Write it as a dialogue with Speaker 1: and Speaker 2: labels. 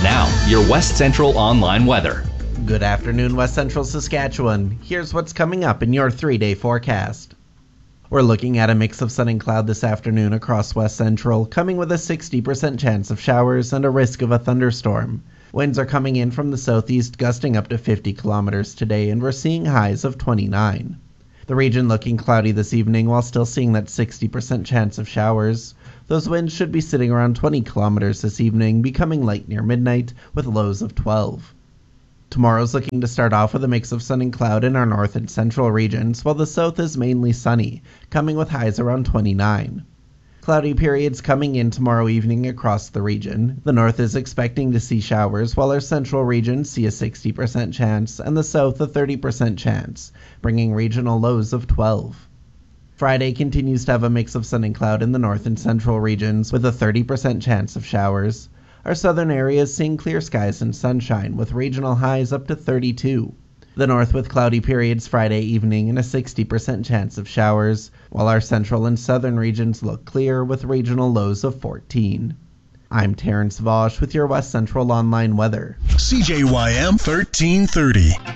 Speaker 1: Now, your West Central Online weather.
Speaker 2: Good afternoon, West Central Saskatchewan. Here's what's coming up in your 3-day forecast. We're looking at a mix of sun and cloud this afternoon across West Central, coming with a 60% chance of showers and a risk of a thunderstorm. Winds are coming in from the southeast, gusting up to 50 kilometers today, and we're seeing highs of 29. The region looking cloudy this evening while still seeing that 60% chance of showers. Those winds should be sitting around 20 kilometers this evening, becoming light near midnight with lows of 12. Tomorrow's looking to start off with a mix of sun and cloud in our north and central regions, while the south is mainly sunny, coming with highs around 29. Cloudy periods coming in tomorrow evening across the region. The north is expecting to see showers, while our central region see a 60% chance and the south a 30% chance, bringing regional lows of 12. Friday continues to have a mix of sun and cloud in the north and central regions with a 30% chance of showers. Our southern areas seeing clear skies and sunshine with regional highs up to 32. The north with cloudy periods Friday evening and a 60% chance of showers, while our central and southern regions look clear with regional lows of 14. I'm Terrence Vosch with your West Central Online weather.
Speaker 3: CJYM 1330.